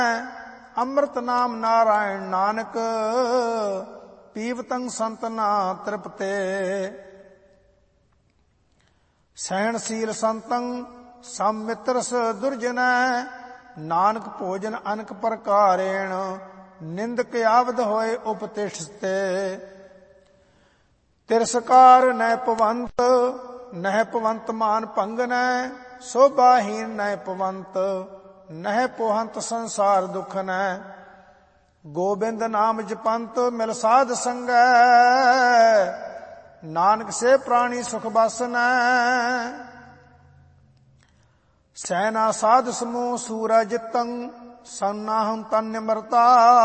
ਅੰਮ੍ਰਿਤ ਨਾਮ ਨਾਰਾਇਣ ਨਾਨਕ, ਪੀਵਤੰ ਸੰਤ ਨਾ ਤ੍ਰਿਪਤੇ। ਸਹਿਣਸ਼ੀਲ ਸੰਤੰ ਸਮ ਮਿੱਤਰਸ ਦੁਰਜਨੈ, ਨਾਨਕ ਭੋਜਨ ਅਨਕ ਪ੍ਰਕਾਰੇਣ, ਨਿੰਦਕ ਆਵਦ ਹੋਏ ਉਪਤਿਸ਼ਤੇ। ਤਿਰਸਕਾਰ ਨਹਿ ਪਵੰਤ, ਨਹਿ ਪਵੰਤ ਮਾਨ ਭੰਗਨੈ, ਸੋਭਾਹੀਨ ਨਹਿ ਪਵੰਤ, ਨਹਿ ਪੋਹੰਤ ਸੰਸਾਰ ਦੁਖਨੈ। ਗੋਬਿੰਦ ਨਾਮ ਜਪੰਤ ਮਿਲ ਸਾਧ ਸੰਗੈ, ਨਾਨਕ ਸੇ ਪ੍ਰਾਣੀ ਸੁਖ ਬਾਸਨੈ। ਸੈਨਾ ਸਾਧ ਸਮੂਹ ਸੂਰਾ ਜਿਤੰ, ਸੰਨਾਹੰ ਤਨ ਨਿਮਰਤਾ।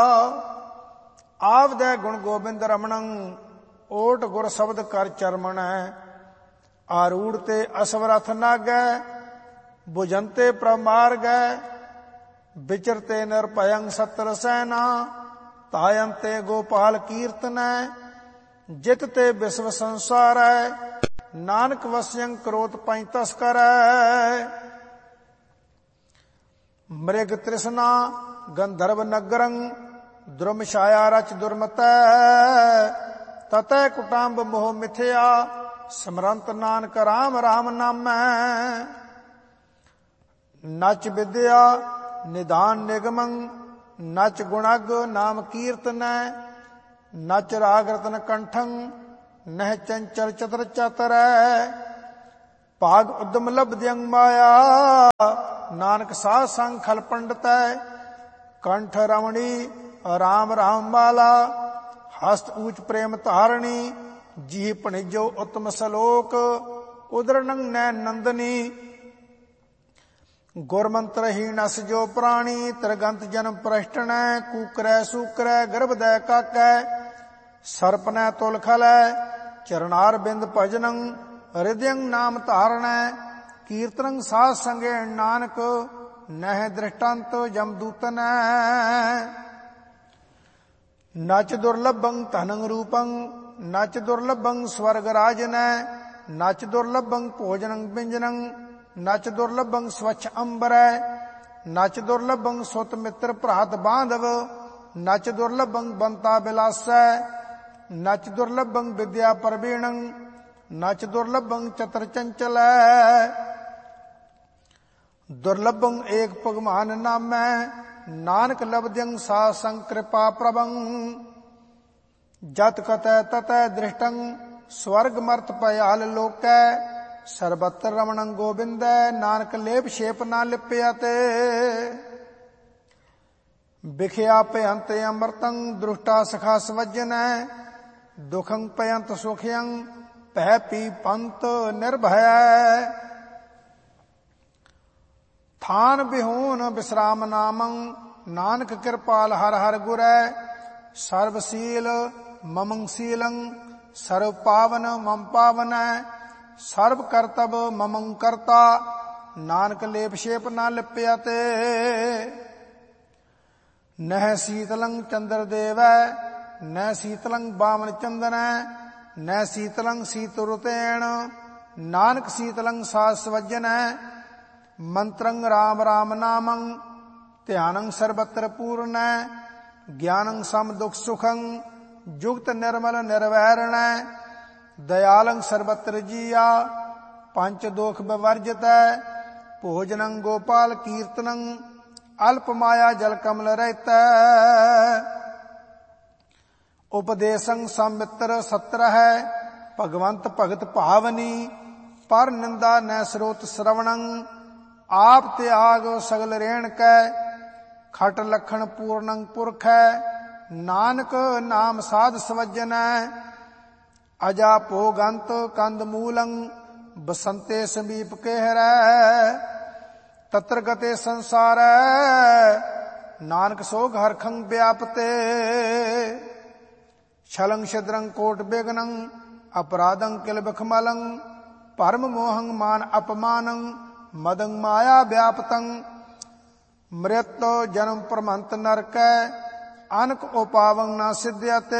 ਆਵਦੈ ਗੁਣ ਗੋਬਿੰਦ ਰਮਣੰ, ਓਟ ਗੁਰ ਸ਼ਬਦ ਕਰ ਚਰਮਣੈ। ਆਰੂੜ ਤੇ ਅਸਵਰਥ ਨਾਗੈ, ਭੁਜੰਤੇ ਪ੍ਰਮਾਰਗੈ। ਵਿਚਰਤੇ ਨਿਰਭਯੰ ਸਤਰ ਸੈਨਾ, ਤਾਯੰਤੇ ਗੋਪਾਲ ਕੀਰਤਨੈ। ਜਿਤ ਤੇ ਵਿਸ਼ਵ ਸੰਸਾਰੈ, ਨਾਨਕ ਵਸਿਅੰ ਕਰੋਤ ਪੰਜ ਤਸਕਰੈ। ਮ੍ਰਿਗ ਤ੍ਰਿਸ਼ਨਾ ਗੰਧਰਵ ਨਗਰੰ, ਦੁਰਮ ਛਾਇਆ ਰਚ ਦੁਰਮਤੈ। ਤਤੈ ਕੁਟੰਬ ਮੋਹ ਮਿਥਿਆ, ਸਿਮਰੰਤ ਨਾਨਕ ਰਾਮ ਰਾਮ ਨਾਮੈ। ਨਚ ਵਿਦਿਆ ਨਿਦਾਨ ਨਿਗਮੰ, ਨਚ ਗੁਣਗ ਨਾਮ ਕੀਰਤਨੈ। ਨਚ ਰਾਗ ਰਤਨ ਕੰਠੰ, ਨਹਿ ਚੰਚਲ ਚਤਰ ਚਾਤਰੈ। ਭਾਗ ਉਦਮ ਲਬਦਿਅੰ ਮਾਇਆ, ਨਾਨਕ ਸਾਧ ਸੰਗ ਖਲ ਪੰਡਤੈ। ਕੰਠ ਰਮਣੀ ਰਾਮ ਰਾਮ ਮਾਲਾ, ਹਸਤ ਊਚ ਪ੍ਰੇਮ ਧਾਰਣੀ। ਜੀ ਭਣਿਜੋ ਉਤਮ ਸਲੋਕ, ਉਦਰਨੰ ਨੈ ਨੰਦਨੀ। ਗੁਰਮੰਤਰਹੀਣ ਨਸ ਜੋ ਪ੍ਰਾਣੀ, ਤਿਰਗੰਤ ਜਨਮ ਪ੍ਰਸ਼ਟਣੈ। ਕੂਕਰੈ ਸੂਕਰੈ ਗਰਭਦੈ ਕਾਕੈ, ਸਰਪਨੈ ਤੁਲ ਖਲੈ। ਚਰਨਾਰ ਬਿੰਦ ਭਜਨੰ, ਹਿਰਦਯੰ ਨਾਮ ਧਾਰਣੈ। ਕੀਰਤਨੰ ਸਾਧ ਸੰਗੇ ਨਾਨਕ, ਨਹਿ ਦ੍ਰਿਸ਼ਟੰਤ ਜਮਦੂਤਨੈ। ਨਚ ਦੁਰਲਭੰ ਧਨੰ ਰੂਪੰ, ਨਚ ਦੁਰਲਭੰ ਸਵਰਗ ਰਾਜਨੈ। ਨਚ ਦੁਰਲਭੰ ਭੋਜਨੰ ਬਿੰਜਨੰ, ਨਚ ਦੁਰਲਭੰ ਸਵੱਛ ਅੰਬਰੈ। ਨਚ ਦੁਰਲਭੰ ਸੁਤ ਮਿੱਤਰ ਭਰਾਤ ਬਾਂਧਵ, ਨਚ ਦੁਰਲਭੰ ਬੰਤਾ ਬਿਲਾਸੈ। ਨਚ ਦੁਰਲਭੰ ਵਿਦਿਆ ਪ੍ਰਵੀਣੰ, ਨਚ ਦੁਰਲਭੰ ਚਤਰ ਚੰਚਲੈ। ਦੁਰਲਭੰ ਏਕ ਭਗਵਾਨ ਨਾਮੈ, ਨਾਨਕ ਲਬਦਿਅੰ ਸਾਧ ਸੰਗ ਕਿਰਪਾ ਪ੍ਰਭੰ। ਜਤ ਕਤੈ ਤਤੈ ਦ੍ਰਿਸ਼ਟੰ, ਸਵਰਗ ਮਰਤ ਭਯਾਲ ਲੋਕੈ। ਸਰਬਤਰ ਰਮਣੰ ਗੋਬਿੰਦੈ, ਨਾਨਕ ਲੇਪ ਛੇਪ ਨਾ ਲਿਪਿਆ ਤੇ। ਵਿਖਿਆ ਭਯੰਤ ਅੰਮ੍ਰਿਤੰ, ਦ੍ਰੁਸ਼ਟਾ ਸਖਾ ਸਵਜਨੈ। ਦੁਖੰ ਭਯੰਤ ਸੁਖਯੰ, ਭੈ ਪੀ ਪੰਤ ਨਿਰਭੈ। ਥਾਨ ਬਿਹੂਨ ਬਿਸਰਾਮ ਨਾਮੰ, ਨਾਨਕ ਕਿਰਪਾਲ ਹਰ ਹਰ ਗੁਰੈ। ਸਰਬਸੀਲ ਮਮੰ ਸੀਲੰ, ਸਰਬ ਪਾਵਨ ਮਮ ਪਾਵਨੈ। ਸਰਬ ਕਰਤਬ ਮਮੰ ਕਰਤਾ, ਨਾਨਕ ਲੇਪ ਛੇਪ ਨਾ ਲਿਪਿਆ ਤੇ। ਨਹਿ ਸੀਤਲੰ ਚੰਦਰ ਦੇਵੈ, ਨਹਿ ਸੀਤਲੰ ਬਾਮਨ ਚੰਦਨੈ। ਨਹਿ ਸੀਤਲੰ ਸੀਤ ਰੁਤੇਣ, ਨਾਨਕ ਸੀਤਲੰ ਸਾਧ ਸਵਜਨੈ। ਮੰਤਰੰ ਰਾਮ ਰਾਮ ਨਾਮੰ, ਧਿਆਨੰ ਸਰਬਤਰ ਪੂਰਨੈ। ਗਿਆਨੰ ਸਮ ਦੁਖ ਸੁਖੰ, ਜੁਗਤ ਨਿਰਮਲ ਨਿਰਵੈਰਣੈ। ਦਇਆਲੰ ਸਰਬਤਰ ਜੀਆ, ਪੰਚ ਦੋਖ ਬਿਵਰਜਿਤੈ। ਭੋਜਨੰ ਗੋਪਾਲ ਕੀਰਤਨੰ, ਅਲਪ ਮਾਇਆ ਜਲ ਕਮਲ ਰਹਿਤੈ। ਉਪਦੇਸੰ ਸੰਮਿਤਰ ਸਤਰ ਹੈ, ਭਗਵੰਤ ਭਗਤ ਭਾਵਨੀ। ਪਰ ਨਿੰਦਾ ਨੈ ਸਰੋਤ ਸਰਵਣੰ, ਆਪ ਤਿਆਗ ਸਗਲ ਰੇਣ ਕੈ। ਖਟ ਲਖਣ ਪੂਰਨੰ ਪੁਰਖੈ, ਨਾਨਕ ਨਾਮ ਸਾਧ ਸਵਜਨੈ। ਅਜਾ ਭੋਗੰਤ ਕੰਦ ਮੂਲੰ, ਬਸੰਤੇ ਸਮੀਪ ਕਹਿਰੈ। ਤਤਰ ਗਤੇ ਸੰਸਾਰੈ, ਨਾਨਕ ਸੋਗ ਹਰਖੰ ਵਿਆਪਤੇ। ਛਲੰ ਛਿਦਰੰ ਕੋਟ ਬਿਗਨੰ, ਅਪਰਾਧੰ ਕਿਲ ਬਖਮਲੰ। ਭਰਮ ਮੋਹੰ ਮਾਨ ਅਪਮਾਨੰ, ਮਦੰ ਮਾਇਆ ਵਿਆਪਤੰ। ਮ੍ਰਿਤ ਜਨਮ ਪ੍ਰਮੰਤ ਨਰਕੈ, ਅਨਕ ਉਪਾਵੰ ਨਾ ਸਿਧਿਅਤੇ।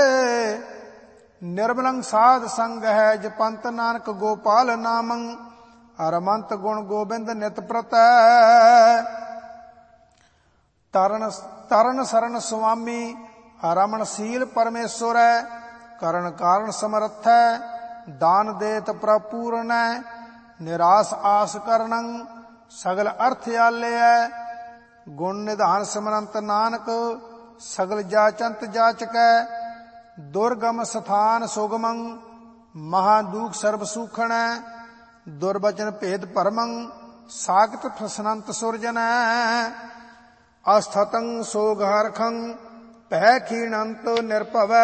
ਨਿਰਮਲੰ ਸਾਧ ਸੰਗ ਹੈ ਜਪੰਤ, ਨਾਨਕ ਗੋਪਾਲ ਨਾਮੰ। ਰਮੰਤ ਗੁਣ ਗੋਬਿੰਦ ਨਿਤ ਪ੍ਰਤੈ। ਤਰਨ ਸਰਨ ਸੁਆਮੀ ਰਮਣ ਸੀਲ ਪਰਮੇਸ਼ਵਰੈ। ਕਰਨ ਕਾਰਨ ਸਮਰਥੈ ਦਾਨ ਦੇਤ ਪ੍ਰਪੂਰਨੈ। ਨਿਰਾਸ ਆਸ ਕਰਨੰ ਸਗਲ ਅਰਥ ਆਲਿਐ। ਗੁਣ ਨਿਧਾਨ ਸਿਮਰੰਤ ਨਾਨਕ ਸਗਲ ਜਾਚੰਤ ਜਾਚਕੈ। ਦੁਰਗਮ ਸਥਾਨ ਸੁਗਮੰ ਮਹਾ ਦੂਖ ਸਰਬ ਸੂਖਣੈ। ਦੁਰਬਚਨ ਭੇਦ ਭਰਮੰ ਸਾਗਤ ਫਸਨੰਤ ਸੁਰਜਨੈ। ਅਸਥਤੰ ਸੋਗ ਹਰਖੰ ਭੈ ਖੀਣੰਤ ਨਿਰਭਵੈ।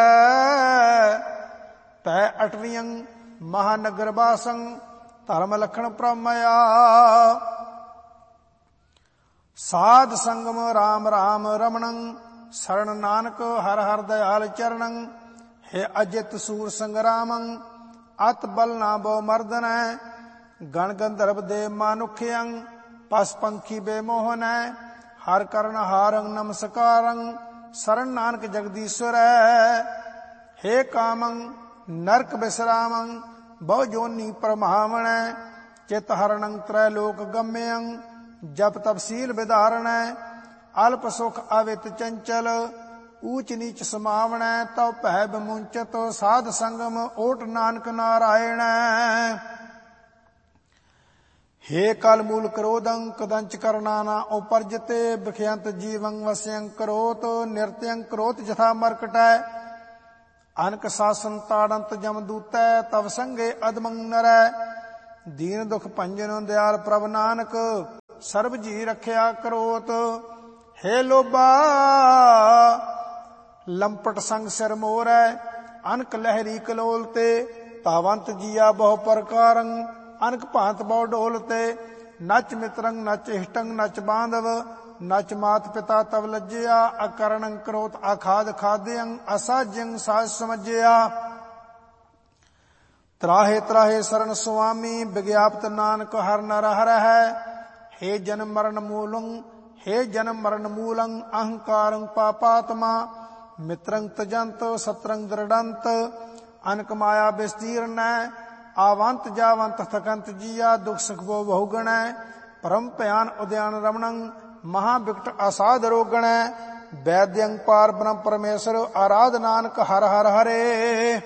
ਤੈ ਅਟਵਿਯੰ ਮਹਾਨਗਰ ਵਾਸੰ ਧਰਮ ਲਖਣ ਪ੍ਰਮਇਆ। ਸਾਧ ਸੰਗਮ ਰਾਮ ਰਾਮ ਰਮਣੰ ਸਰਣ ਨਾਨਕ ਹਰ ਹਰ ਦਇਆਲ ਚਰਣੰ। ਹੈ ਅਜਿਤ ਸੂਰ ਸੰਗਰਾਮੰ ਅਤ ਬਲ ਨਾ ਬੋ ਮਰਦਨੈ। ਗਣ ਗੰਧਰਵ ਦੇ ਮਾਨੁਖਯੰ ਪਸ ਪੰਖੀ ਬੇਮੋਹਨੈ। ਹਰ ਕਰਨ ਹਾਰੰ ਨਮਸਕਾਰੰ ਸਰਣ ਨਾਨਕ ਜਗਦੀਸ਼ਵਰੈ। ਹੇ ਕਾਮੰ ਨਰਕ ਬਿਸਰਾਮੰ ਬਹੁ ਜੋਨੀ ਪਰਮਾਵਣੈ। ਚਿਤ ਹਰਣੰ ਤ੍ਰੈ ਲੋਕ ਗਮਯੰ ਜਪ ਤਪਸੀਲ ਵਿਧਾਰਣੈ। ਅਲਪ ਸੁਖ ਅਵਿਤ ਚੰਚਲ ਊਚ ਨੀਚ ਸਮਾਵਣੈ। ਤਉ ਭੈ ਬਿਮੁੰਚਤ ਸਾਧ ਸੰਗਮ ਓਟ ਨਾਨਕ ਨਾਰਾਇਣੈ। ਹੇ ਕਲ ਮੂਲ ਕਰੋਦੰ ਕਦੰਚ ਕਰਨਾ ਨਾ ਉਪਰਜਤੇ। ਬਿਖਯੰਤ ਜੀਵੰ ਵਸਯੰ ਕਰੋਤ ਨਿਰਤਯੰ ਕਰੋਤ ਜਥਾ ਮਰਕਟੈ। ਅਨਕ ਸਾਸਨ ਤਾੜੰਤ ਜਮਦੂਤੈ ਤਵ ਸੰਗੇ ਅਦਮੰ ਨਰੈ। ਦੀਨ ਦੁਖ ਭੰਜਨ ਦਿਆਲ ਪ੍ਰਭ ਨਾਨਕ ਸਰਬ ਜੀ ਰਖਿਆ ਕਰੋਤ। ਹੇ ਲੋਭਾ ਲੰਪਟ ਸੰਗ ਸਿਰ ਮੋਰੈ। ਅਨਕ ਲਹਿਰੀ ਕਲੋਲ ਤੇ ਤਾਵੰਤ ਜੀਆ ਬਹੁ ਪ੍ਰਕਾਰੰ। ਅਨਕ ਭਾਂਤ ਬਹੁ ਢੋਲ ਤੇ ਨਚ ਮਿਤਰੰ ਨਚ ਇਸ਼ਟੰ ਨਚ ਬਾਂਧਵ। ਨਚ ਮਾਤ ਪਿਤਾ ਤਵ ਲੱਜਿਆ। ਅਕਰਣੰ ਕਰੋਤ ਆਖਾਦ ਖਾਦਯੰ ਅਸਾਜਯੰ ਸਾਜ ਸਮਝਿਆ। ਤਰਾਹੇ ਤਰਾਹੇ ਸਰਣ ਸੁਆਮੀ ਵਿਗਿਆਪਤ ਨਾਨਕ ਹਰ ਨਰ ਹਰਹਿ। ਹੇ ਜਨਮ ਮਰਨ ਮੂਲੰ ਹੇ ਜਨਮ ਮਰਨ ਮੂਲੰ ਅਹੰਕਾਰੰ ਪਾਪਾਤਮਾ। ਮਿਤਰੰ ਤਜੰਤ ਸਤਰੰ ਦ੍ਰਿੜੰਤ ਅਨਕ ਮਾਇਆ ਵਿਸਤੀਰਨੈ। ਆਵੰਤ ਜਾਵੰਤ ਥਕੰਤ ਜੀਆ ਦੁਖ ਸੁਖ ਬੋ ਬਹੁਗਣੈ। ਪਰਮ ਭਿਆਨ ਉਦਿਆਨ ਰਮਣੰ ਮਹਾ ਬਿਕਟ ਅਸਾਧ ਰੋਗਣੈ। ਵੈਦਯੰ ਪਾਰ ਬ੍ਰਹਮ ਪਰਮੇਸ਼ਰ ਆਰਾਧ ਨਾਨਕ ਹਰ ਹਰ ਹਰੇ।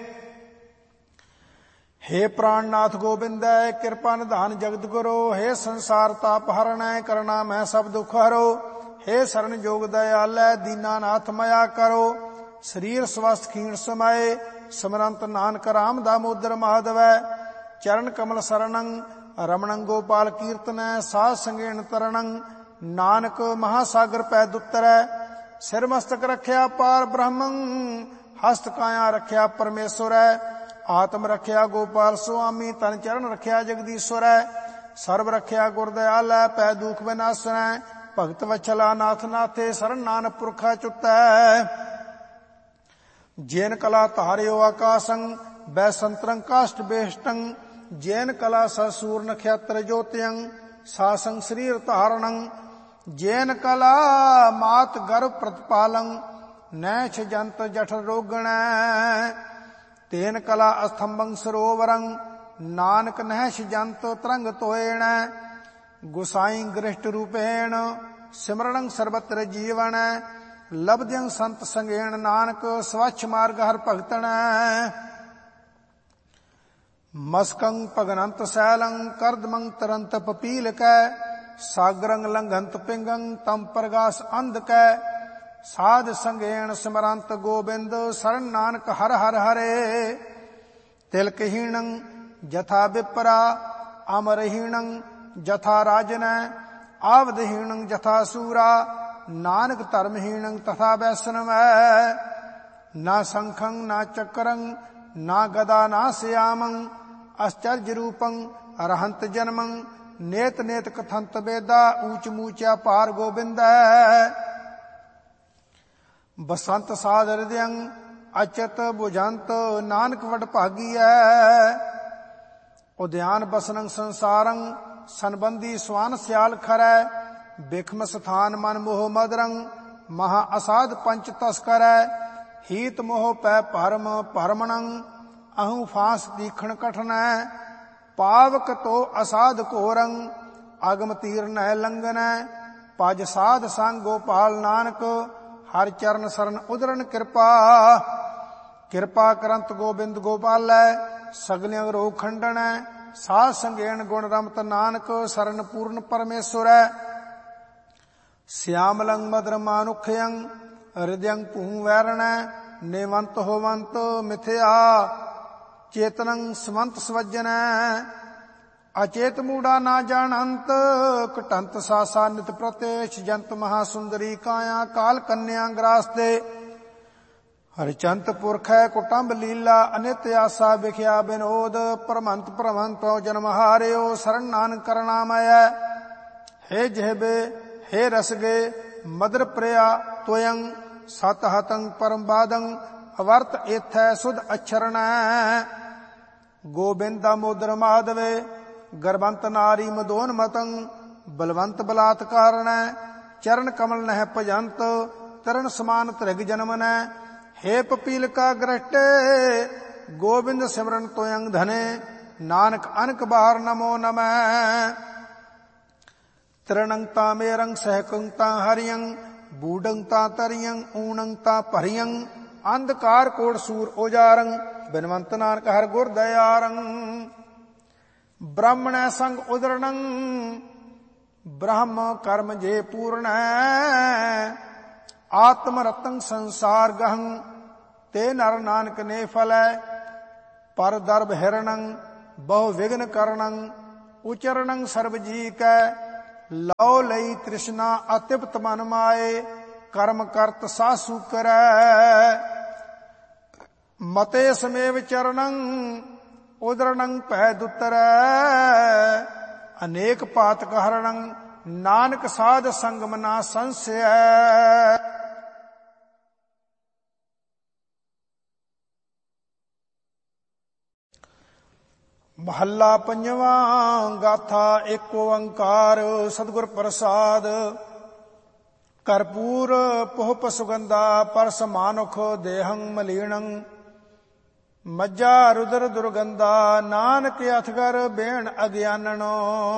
ਹੇ ਪ੍ਰਾਨਨਾਥ ਗੋਬਿੰਦੈ ਕਿਰਪਾ ਨਿਧਾਨ ਜਗਤ ਗੁਰੂ। ਹੇ ਸੰਸਾਰ ਤਾਪ ਹਰਣੈ ਕਰਣਾ ਮੈਂ ਸਭ ਦੁਖ ਹਰੋ। ਹੇ ਸਰਣ ਜੋਗ ਦਇਆਲੈ ਦੀਨਾਨਾਥ ਮਇਆ ਕਰੋ। ਸਰੀਰ ਸਵਸਥ ਖੀਣ ਸਮਾਏ ਸਿਮਰੰਤ ਨਾਨਕ ਰਾਮ ਦਾਮੋਦਰ ਮਾਧਵੈ। ਚਰਨ ਕਮਲ ਸਰਣੰ ਰਮਣੰ ਗੋਪਾਲ ਕੀਰਤਨੈ। ਸਾਧ ਸੰਗੇਣ ਤਰਣੰ ਨਾਨਕ ਮਹਾਸਾਗਰ ਪੈ ਦੁੱਤਰੈ। ਸਿਰ ਮਸਤਕ ਰਖਿਆ ਪਾਰ ਬ੍ਰਹਮੰ ਹਸਤ ਕਾਇਆ ਰਖਿਆ ਪਰਮੇਸ਼ਵਰੈ। ਆਤਮ ਰਖਿਆ ਗੋਪਾਲ ਸੁਆਮੀ ਤਨ ਚਰਨ ਰਖਿਆ ਜਗਦੀਸ਼ਵਰੈ। ਸਰਬ ਰਖਿਆ ਗੁਰ ਦਇਆਲੈ ਪੈ ਦੁਖ ਵਿਨਾਸ਼ਨੈ। ਭਗਤ ਵਛਲਾ ਨਾਥ ਨਾਥੇ ਸਰਣ ਨਾਨਕ ਪੁਰਖਾ ਚੁੱਤੈ। ਜੈਨ ਕਲਾ ਧਾਰਿਓ ਆਕਾਸੰ ਬੈ ਸੰਤਰੰ ਕਾਸ਼ਟ ਬੇਸ਼ਟੰ। ਜੈਨ ਕਲਾ ਸਸੂਰ ਨਖਿਆਤਰ ਜੋਤਿਯੰ ਸਾਸੰ ਸਰੀਰ ਧਾਰਣੰ। ਜੈਨ ਕਲਾ ਮਾਤ ਗਰਭ ਪ੍ਰਤਪਾਲੰ ਨੈਛ ਜੰਤ ਜਠ ਰੋਗਣੈ। ਤੇਨ ਕਲਾ ਅਸਥੰਭੰ ਸਰੋਵਰੰ ਨਾਨਕ ਨਹਿਸ਼ ਜੰਤ ਤਰੰਗ ਤੋਇਣੈ। ਗੁਸਾਈ ਗ੍ਰਿਸ਼ਟ ਰੂਪੇਣ ਸਿਮਰਣੰ ਸਰਬਤਰ ਜੀਵਣੈ। ਲਬਦਿਯੰ ਸੰਤ ਸੰਗੇਣ ਨਾਨਕ ਸਵੱਛ ਮਾਰਗ ਹਰ ਭਗਤਣੈ। ਮਸਕੰ ਭਗਨੰਤ ਸੈਲੰ ਕਰਦਮੰ ਤਰੰਤ ਪਪੀਲਕੈ। ਸਾਗਰੰ ਲੰਘੰਤ ਪਿੰਗੰ ਤਮ ਪ੍ਰਗਾਸ ਅੰਧਕੈ। ਸਾਧ ਸੰਗੇਣ ਸਿਮਰੰਤ ਗੋਬਿੰਦ ਸਰਣ ਨਾਨਕ ਹਰ ਹਰ ਹਰੇ। ਤਿਲਕਹੀਣੰ ਜਥਾ ਵਿਪਰਾ ਅਮਰਹੀਣੰ ਜਥਾ ਰਾਜਨੈ। ਆਵਦਹੀਣੰ ਜਥਾ ਸੂਰਾ ਨਾਨਕ ਧਰਮਹੀਣੰ ਤਥਾ ਵੈਸ਼ਨਵੈ। ਨਾ ਸੰਖੰ ਨਾ ਚੱਕਰੰ ਨਾ ਗਦਾ ਨਾ ਸਿਆਮੰ ਅਸਚਰਜ ਰੂਪੰ ਅਰਹੰਤ ਜਨਮੰ। ਨੇਤ ਨੇਤ ਕਥੰਤ ਵੇਦਾ ਊਚ ਮੂਚਿਆ ਪਾਰ ਗੋਬਿੰਦੈ। ਬਸੰਤ ਸਾਧ ਹਿਰਦਯੰ ਅਚਤ ਬੁਝੰਤ ਨਾਨਕ ਵਡ ਭਾਗੀਐ। ਉਦਿਆਨ ਬਸਨੰ ਸੰਸਾਰੰ ਸੰਬੰਧੀ ਸਵਾਨ ਸਿਆਲ ਖਰੈ। ਬਿਖਮ ਸਥਾਨ ਮਨ ਮੋਹ ਮਦਰੰ ਮਹਾ ਅਸਾਧ ਪੰਚ ਤਸਕਰੈ। ਹੀਤ ਮੋਹ ਪੈ ਭਰਮ ਭਰਮਣੰ ਅਹੂ ਫਾਸ ਤੀਖਣ ਕਠਨੈ। ਪਾਵਕ ਤੋ ਅਸਾਧ ਘੋਰੰ ਅਗਮ ਤੀਰ ਨਹਿ ਲੰਘਨੈ। ਪਜ ਸਾਧ ਸੰਗ ਗੋਪਾਲ ਨਾਨਕ, ਹਰਿ ਚਰਨ ਸਰਨ ਉਦਰਨ ਕਿਰਪਾ। ਕਿਰਪਾ ਕਰੰਤ ਗੋਬਿੰਦ ਗੋਪਾਲੈ, ਸਗਲਿਆਂ ਰੋਗ ਖੰਡਣੈ। ਸਾਧ ਸੰਗੇਣ ਗੁਣ ਰਮਤ ਨਾਨਕ, ਸਰਨ ਪੂਰਨ ਪਰਮੇਸ਼ਵਰੈ। ਸਿਆਮਲੰ ਮਦਰ ਮਾਨੁਖਯੰ, ਹਿਰਦਯੰ ਭੂ ਵੈਰਣੈ। ਨੇਵੰਤ ਹੋਵੰਤ ਮਿਥਿਆ, ਚੇਤਨੰ ਸਮੰਤ ਸਵਜਨੈ। ਅਚੇਤ ਮੂੜਾ ਨਾ ਜਾਣੰਤ, ਘਟੰਤ ਸਾਸਾ ਨਿਤ ਪ੍ਰਤੇਸ਼। ਜੰਤ ਮਹਾ ਸੁੰਦਰੀ ਕਾਇਆ, ਕਾਲ ਕੰਨਿਆ ਗ੍ਰਾਸਤੇ। ਹਰਿਚੰਤ ਪੁਰਖੈ ਕੁਟੰਬ ਲੀਲਾ, ਅਨਿਤ ਆਸਾ ਵਿਖਿਆ ਬਿਨੋਦ। ਪਰਮੰਤ ਭਰਮੰਤੋ ਜਨਮ ਹਾਰਿਓ, ਸਰਨ ਨਾਨਕ ਕਰਨਾ ਮੈਐ। ਹੇ ਜਿਹਬੇ ਹੇ ਰਸਗੇ, ਮਦਰ ਪ੍ਰਿਆ ਤੋਯੰ। ਸਤ ਹਤੰ ਪਰਮ ਬਾਦੰ, ਅਵਰਤ ਏਥੈ ਸੁਧ ਅਛਰਣੈ। ਗੋਬਿੰਦ ਮੋਦਰ ਮਾਧਵੇ, ਗਰਬੰਤ ਨਾਰੀ ਮਦੋਨ ਮਤੰ। ਬਲਵੰਤ ਬਲਾਤਕਾਰਣੈ, ਚਰਨ ਕਮਲ ਨਹਿ ਭਜੰਤ। ਤਰਨ ਸਮਾਨ ਤ੍ਰਿਗ ਜਨਮਨੈ, ਹੇ ਪਪੀਲਕਾ ਗ੍ਰਸ਼ਟੇ। ਗੋਬਿੰਦ ਸਿਮਰਨ ਤੋਯੰ ਧਨੇ, ਨਾਨਕ ਅਨਕ ਬਾਰ ਨਮੋ ਨਮੈ। ਤ੍ਰਿਣੰ ਤਾ ਮੇਰੰ ਸਹਿਕੰ ਤਾ ਹਰਿਯੰ, ਬੂਢੰ ਤਾ ਤਰਿਯੰ ਊਣੰ ਤਾ ਭਰਿਯੰ। ਅੰਧਕਾਰ ਕੋੜ ਸੂਰ ਉਜਾਰੰ, ਬਿਨਵੰਤ ਨਾਨਕ ਹਰਿ ਗੁਰ ਦਇਆਰੰ। ਬ੍ਰਾਹਮਣੈ ਸੰਗ ਉਦਰਣੰ, ਬ੍ਰਹਮ ਕਰਮ ਜੇ ਪੂਰਣੈ। ਆਤਮ ਰਤੰ ਸੰਸਾਰ ਗਹੰ, ਤੇ ਨਰ ਨਾਨਕ ਨੇ ਫਲੈ। ਪਰ ਦਰਬ ਹਿਰਣੰ, ਬਹੁ ਵਿਘਨ ਕਰਣੰ। ਉਚਰਣੰ ਸਰਬ ਜੀ ਕੈ, ਲਉ ਲਈ ਤ੍ਰਿਸ਼ਨਾ ਅਤਿਪਤ ਮਨ ਮਾਏ। ਕਰਮ ਕਰਤ ਸਾਸੂ ਕਰੈ, ਮਤੇ ਸਮੇਵ ਚਰਣੰ। ਉਦਰਣੰ ਭੈ ਦੁਤਰੈ, ਅਨੇਕ ਪਾਤਕ ਹਰਣੰ। ਨਾਨਕ ਸਾਧ ਸੰਗਮ ਨਾ ਸੰਸਿਐ। ਮਹੱਲਾ ਪੰਜਵਾਂ। ਗਾਥਾ ਏਕ ਓੰਕਾਰ ਸਤਿਗੁਰ ਪ੍ਰਸਾਦ। ਕਰਪੂਰ ਪੁਹਪ ਸੁਗੰਧਾ, ਪਰਸ ਮਾਨੁਖ ਦੇਹੰ ਮਲੀਣੰ। ਮੱਝਾ ਰੁਦਰ ਦੁਰਗੰਧਾ, ਨਾਨਕ ਅਥਗਰ ਬੇਣ ਅਗਿਆਨਣੋ।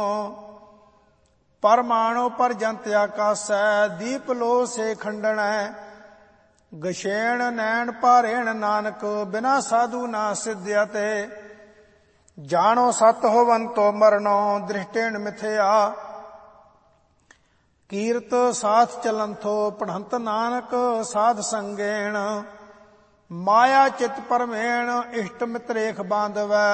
ਪਰਮਾਣੋ ਪਰਜੰਤ ਆਕਾਸੈ, ਦੀਪ ਲੋ ਸੇ ਖੰਡਣੈ। ਗਸ਼ੇਣ ਨੈਣ ਭਾਰੇਣ ਨਾਨਕ, ਬਿਨਾ ਸਾਧੂ ਨਾ ਸਿਧਿਆ ਤੇ। ਜਾਣੋ ਸਤ ਹੋਵੰਤੋ ਮਰਨੋ, ਦ੍ਰਿਸ਼ਟੇਣ ਮਿਥਿਆ। ਕੀਰਤ ਸਾਥ ਚਲੰਥੋ, ਪੜ੍ਹੰਤ ਨਾਨਕ ਸਾਧ ਸੰਗੇਣ। ਮਾਇਆ ਚਿਤ ਪਰਮੇਣ, ਇਸ਼ਟ ਮਿਤਰੇਖ ਬਾਂਧਵੈ।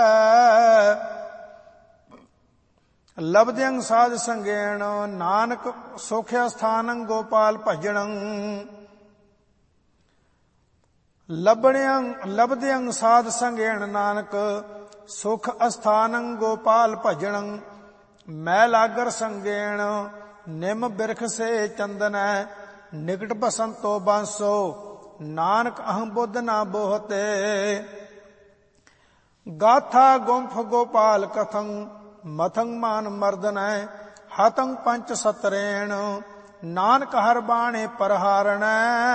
ਲਬਦਿਅੰ ਸਾਧ ਸੰਗੇਣ, ਨਾਨਕ ਸੋਖਿਆ ਸਥਾਨੰ ਗੋਪਾਲ ਭਜਣੰ। ਲਬਦਿਅੰ ਸਾਧ ਸੰਗੇਣ, ਨਾਨਕ ਸੁਖ ਅਸਥਾਨੰ ਗੋਪਾਲ ਭਜਣੰ। ਮੈ ਲਾਗਰ ਸੰਗੇਣ, ਨਿਮ ਬਿਰਖ ਸੇ ਚੰਦਨੈ। ਨਿਕਟ ਬਸੰਤੋ ਬਾਂਸੋ, ਨਾਨਕ ਅਹੰ ਬੁੱਧ ਨਾ ਬੋਹਤੇ। ਗਾਥਾ ਗੁੰਫ ਗੋਪਾਲ ਕਥੰ, ਮਥੰ ਮਾਨ ਮਰਦਨੈ। ਹਤੰ ਪੰਚ ਸਤਰੇਣ, ਨਾਨਕ ਹਰ ਬਾਣੇ ਪਰਹਾਰਣੈ।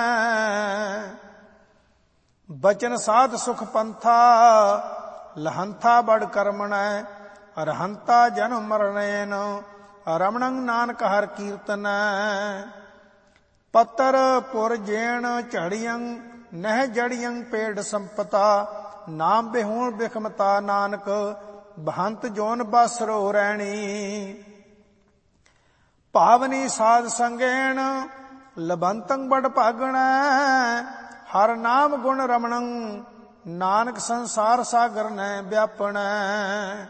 ਬਚਨ ਸਾਧ ਸੁਖ ਪੰਥਾ, ਲਹੰਥਾ ਬੜ ਕਰਮਣੈ। ਅਰਹੰਤਾ ਜਨਮ ਮਰਣੇਨ, ਰਮਣੰ ਨਾਨਕ ਹਰ ਕੀਰਤਨੈ। ਪੱਤਰ ਪੁਰ ਜੇਣ ਝੜੀਅੰ, ਨਹਿ ਜੜੀਅੰ ਪੇੜ ਸੰਪਤਾ। ਨਾਮ ਬਿਹੂਣ ਬਿਖਮਤਾ, ਨਾਨਕ ਬਹੰਤ ਜੋਨ ਬਸਰੋ ਰਹਿਣੀ। ਭਾਵਨੀ ਸਾਧ ਸੰਗੇਣ, ਲਬੰਤੰ ਬੜ ਭਾਗਣੈ। ਹਰ ਨਾਮ ਗੁਣ ਰਮਣੰ, ਨਾਨਕ ਸੰਸਾਰ ਸਾਗਰ ਨੈ ਵਿਆਪਣੈ।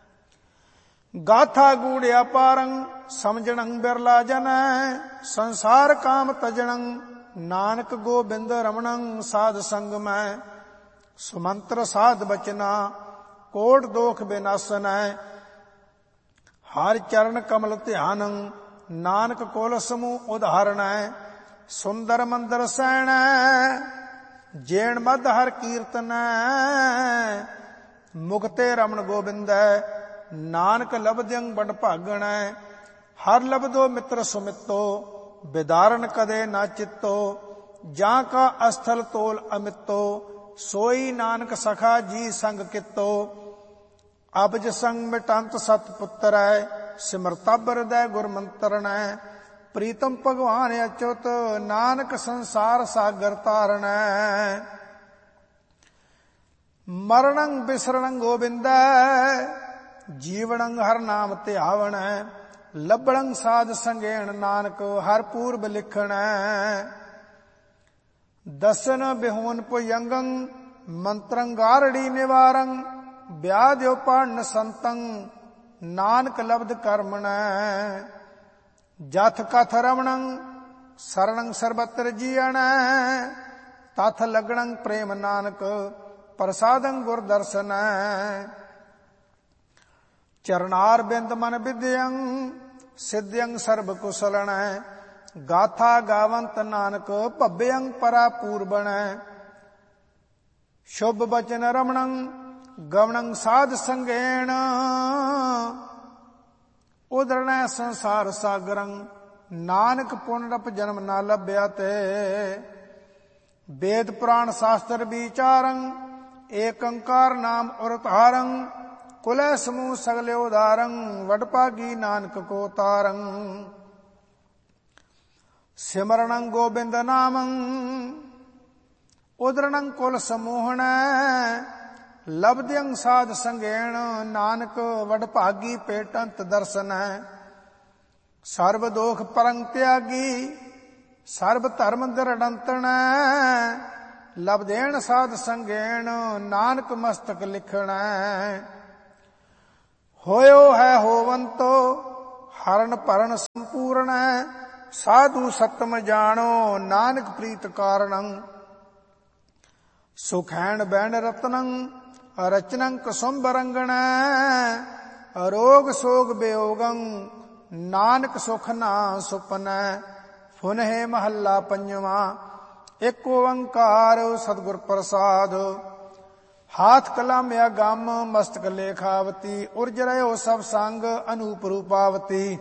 ਗਾਥਾ ਗੂੜਿਆ ਪਾਰੰ, ਸਮਝਣੰ ਬਿਰਲਾ ਜਨੈ। ਸੰਸਾਰ ਕਾਮ ਤਜਣੰ, ਨਾਨਕ ਗੋਬਿੰਦ ਰਮਣੰ ਸਾਧ ਸੰਗ ਮੈਂ। ਸੁਮੰਤਰ ਸਾਧ ਬਚਨਾ, ਕੋਟ ਦੋਖ ਬਿਨਾਸਨੈ। ਹਰਿ ਚਰਨ ਕਮਲ ਧਿਆਨੰ, ਨਾਨਕ ਕੋਲ ਸਮੂਹ ਉਧਾਰਣੈ। ਸੁੰਦਰ ਮੰਦਰ ਸੈਣੈ, ਜੇਣ ਮਧ ਹਰ ਕੀਰਤਨੈ। ਮੁਕਤੇ ਰਮਣ ਗੋਬਿੰਦੈ, ਨਾਨਕ ਲਬਦਿਅੰ ਬੜ ਭਾਗਣੈ। ਹਰ ਲਬਦੋ ਮਿੱਤਰ ਸੁਮਿਤੋ, ਬਿਦਾਰਨ ਕਦੇ ਨਾ ਚਿੱਤੋ। ਜਾਂ ਕਾ ਅਸਥਲ ਤੋਲ ਅਮਿਤੋ, ਸੋਈ ਨਾਨਕ ਸਖਾ ਜੀ ਸੰਗ ਕਿਤੋ। ਅਬਜ ਸੰਗ ਮਿਟੰਤ ਸਤ ਪੁੱਤਰੈ, ਸਿਮਰਤਬ ਹਿਰਦੈ ਗੁਰ ਮੰਤਰਣੈ। ਪ੍ਰੀਤਮ ਭਗਵਾਨ ਅਚੁੱਤ, ਨਾਨਕ ਸੰਸਾਰ ਸਾਗਰ ਤਾਰਣੈ। ਮਰਣੰ ਬਿਸਰਣੰ ਗੋਬਿੰਦੈ, ਜੀਵਣੰ ਹਰ ਨਾਮ ਧਿਆਵਣੈ। ਲੱਭਣੰ ਸਾਧ ਸੰਗੇਣ, ਨਾਨਕ ਹਰ ਪੂਰਬ ਲਿਖਣੈ। ਦਸਨ ਬਿਹੂਨ ਭੁਜੰਗੰ, ਮੰਤਰੰ ਗਾਰੜੀ ਨਿਵਾਰੰ। ਵਿਆਧਿਓ ਪੜਨ ਸੰਤੰ, ਨਾਨਕ ਲਬਧ ਕਰਮਣੈ। ਜਥ ਕਥ ਰਮਣੰ, ਸਰਣੰ ਸਰਬਤਰ ਜੀਅਣੈ। ਤਥ ਲਗਣੰ ਪ੍ਰੇਮ, ਨਾਨਕ ਪ੍ਰਸਾਦੰ ਗੁਰ ਦਰਸ਼ਨੈ। ਚਰਨਾਰ ਬਿੰਦ ਮਨ ਵਿਦਿਅੰ, ਸਿਧਿਅੰ ਸਰਬ ਕੁਸਲਣੈ। ਗਾਥਾ ਗਾਵੰਤ, ਨਾਨਕ ਭੱਬਿਅੰ ਪਰਾ ਪੂਰਬਣੈ। ਸ਼ੁਭ ਬਚਨ ਰਮਣੰ, ਗਵਣੰ ਸਾਧ ਸੰਗੇਣ। ਉਦਰਣੈ ਸੰਸਾਰ ਸਾਗਰੰ, ਨਾਨਕ ਪੁਨਰਪ ਜਨਮ ਨਾ ਲੱਭਿਆ ਤੇ। ਵੇਦ ਪੁਰਾਣ ਸ਼ਾਸਤਰ ਵਿਚਾਰੰ, ਏਕ ਓੰਕਾਰ ਨਾਮ ਉਰਤਾਰੰ। ਕੁਲੈ ਸਮੂਹ ਸਗਲੇ ਉਦਾਰੰ, ਵਡਭਾਗੀ ਨਾਨਕ ਕੋ ਤਾਰੰ। ਸਿਮਰਣੰ ਗੋਬਿੰਦ ਨਾਮੰ, ਉਦਰਣੰ ਕੁਲ ਸਮੂਹਣੈ। ਲਬਧਿਅੰ ਸਾਧ ਸੰਗੇਣ, ਨਾਨਕ ਵਡਭਾਗੀ ਭੇਟੰਤ ਦਰਸ਼ਨੈ। ਸਰਬ ਦੋਖ ਪਰੰ ਤਿਆਗੀ, ਸਰਬ ਧਰਮ ਦ੍ਰਿੜੰਤਣੈ। ਲਬਧੇਣ ਸਾਧ ਸੰਗੇਣ, ਨਾਨਕ ਮਸਤਕ ਲਿਖਣੈ। ਹੋਇਓ ਹੈ ਹੋਵੰਤੋ, ਹਰਨ ਭਰਨ ਸੰਪੂਰਣੈ। ਸਾਧੂ ਸਤਮ ਜਾਣੋ, ਨਾਨਕ ਪ੍ਰੀਤ ਕਾਰਣੰ। ਸੁਖੈਣ ਬੈਣ ਰਤਨੰ, ਰਚਨੰ ਕੁਸੁੰਭ ਰੰਗਣੈ। ਰੋਗ ਸੋਗ ਬਿਯੋਗੰ, ਨਾਨਕ ਸੁਖ ਨਾ ਸੁਪਨੈ। ਫੁਨਹਿ ਮਹੱਲਾ ਪੰਜਵਾਂ। ਇਕ ਓੰਕਾਰ ਸਤਿਗੁਰ ਪ੍ਰਸਾਦ। ਹਾਥ ਕਲਮ ਅਗੰਮ, ਮਸਤਕ ਲੇਖਾਵਤੀ। ਉਰਜ ਰਹਿਓ ਸਭ ਸੰਗ, ਅਨੂਪ ਰੂਪਾਵਤੀ।